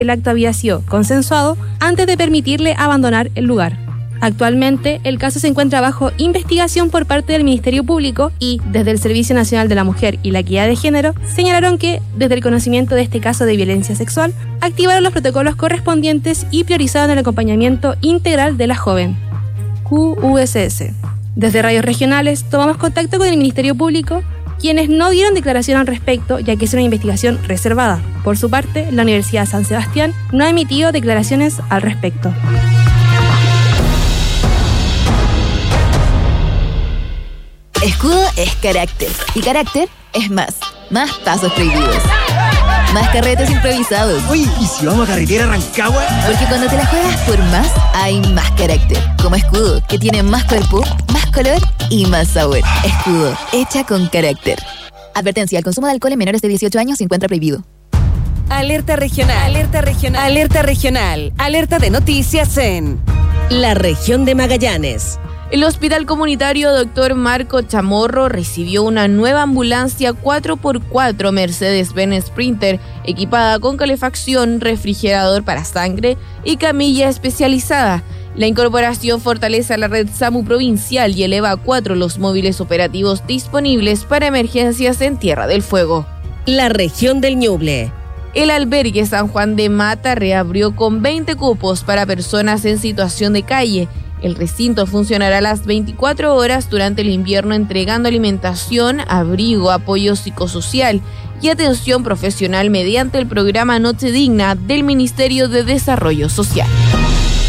el acto había sido consensuado antes de permitirle abandonar el lugar. Actualmente, el caso se encuentra bajo investigación por parte del Ministerio Público y, desde el Servicio Nacional de la Mujer y la Equidad de Género, señalaron que, desde el conocimiento de este caso de violencia sexual, activaron los protocolos correspondientes y priorizaron el acompañamiento integral de la joven. QUSS. Desde Radios Regionales, tomamos contacto con el Ministerio Público, quienes no dieron declaración al respecto, ya que es una investigación reservada. Por su parte, la Universidad San Sebastián no ha emitido declaraciones al respecto. Escudo es carácter. Y carácter es más. Más pasos prohibidos. Más carretes improvisados. Oye, ¿y si vamos a carretera a Rancagua? Porque cuando te la juegas por más, hay más carácter. Como Escudo, que tiene más cuerpo, más color y más sabor. Escudo, hecha con carácter. Advertencia, el consumo de alcohol en menores de 18 años se encuentra prohibido. Alerta regional, alerta regional, alerta regional. Alerta de noticias en la región de Magallanes. El Hospital Comunitario Dr. Marco Chamorro recibió una nueva ambulancia 4x4 Mercedes-Benz Sprinter equipada con calefacción, refrigerador para sangre y camilla especializada. La incorporación fortalece la red SAMU provincial y eleva a 4 los móviles operativos disponibles para emergencias en Tierra del Fuego. La región del Ñuble. El albergue San Juan de Mata reabrió con 20 cupos para personas en situación de calle. El recinto funcionará las 24 horas durante el invierno entregando alimentación, abrigo, apoyo psicosocial y atención profesional mediante el programa Noche Digna del Ministerio de Desarrollo Social.